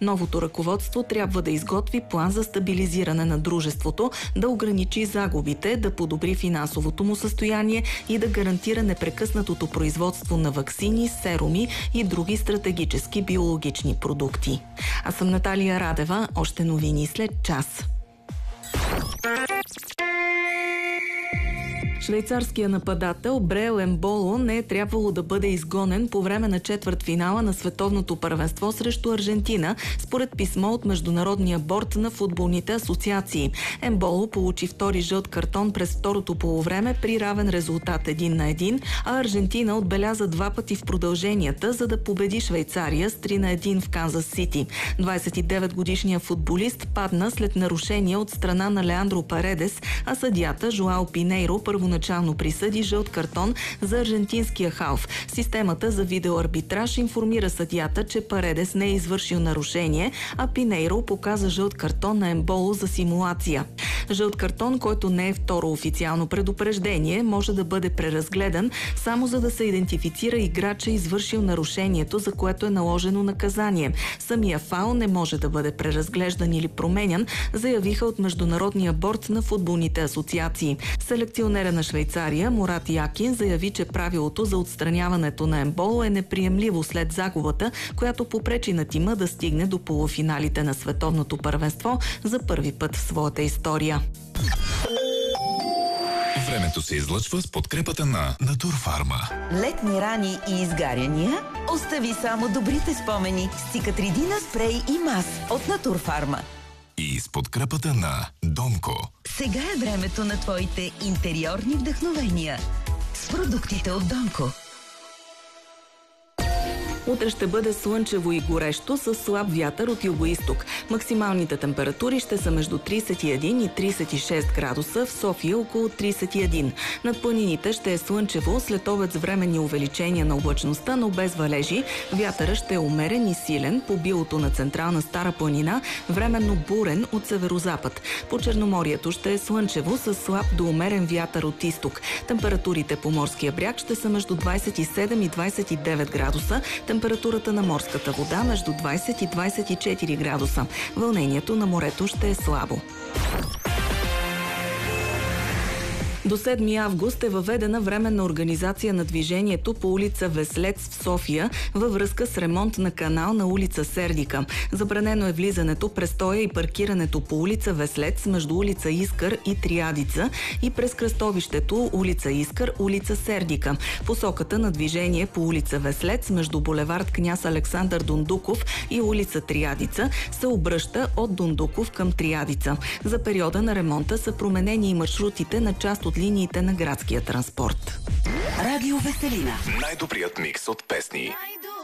Новото ръководство трябва да изготви план за стабилизиране на дружеството, да ограничи загубите, да подобри финансовото му състояние и да гарантира непрекъснатото производство на ваксини, серуми и други стратегически биологични продукти. Аз съм Наталия Радева. Още новини след час. Швейцарският нападател Брейл Емболо не е трябвало да бъде изгонен по време на четвъртфинала на световното първенство срещу Аржентина, според писмо от Международния борд на футболните асоциации. Емболо получи втори жълт картон през второто полувреме при равен резултат 1-1, а Аржентина отбеляза два пъти в продълженията, за да победи Швейцария с 3-1 в Канзас Сити. 29-годишният футболист падна след нарушение от страна на Леандро Паредес, а съдията Жоао Пинейро първоначално присъди жълт картон за аржентинския халф. Системата за видеоарбитраж информира съдията, че Паредес не е извършил нарушение, а Пинейро показа жълт картон на Емболо за симулация. Жълт картон, който не е второ официално предупреждение, може да бъде преразгледан само за да се идентифицира играча, извършил нарушението, за което е наложено наказание. Самия фаул не може да бъде преразглеждан или променян, заявиха от Международния борд на футболните асоциации. Селекционера на Швейцария Мурат Якин заяви, че правилото за отстраняването на Емболо е неприемливо след загубата, която попречи на тима да стигне до полуфиналите на световното първенство за първи път в своята история. Времето се излъчва с подкрепата на Натурфарма. Летни рани и изгаряния? Остави само добрите спомени с Цикатридина спрей и мас от Натурфарма. И с подкрепата на Донко. Сега е времето на твоите интериорни вдъхновения с продуктите от Донко. Утре ще бъде слънчево и горещо с слаб вятър от югоизток. Максималните температури ще са между 31 и 36 градуса, в София около 31. Над планините ще е слънчево, след обед с временни увеличения на облачността, но без валежи. Вятърът ще е умерен и силен, по билото на централна Стара планина, временно бурен от северозапад. По Черноморието ще е слънчево с слаб до умерен вятър от изток. Температурите по морския бряг ще са между 27 и 29 градуса. Температурата на морската вода между 20 и 24 градуса. Вълнението на морето ще е слабо. До 7 август е въведена временна организация на движението по улица Веслец в София във връзка с ремонт на канал на улица Сердика. Забранено е влизането, престоя и паркирането по улица Веслец между улица Искър и Триадица и през кръстовището улица Искър, улица Сердика. Посоката на движение по улица Веслец между булевард Княз Александър Дондуков и улица Триадица се обръща от Дондуков към Триадица. За периода на ремонта са променени и маршрутите на част от линиите на градския транспорт. Радио Веселина. Най-добрият микс от песни.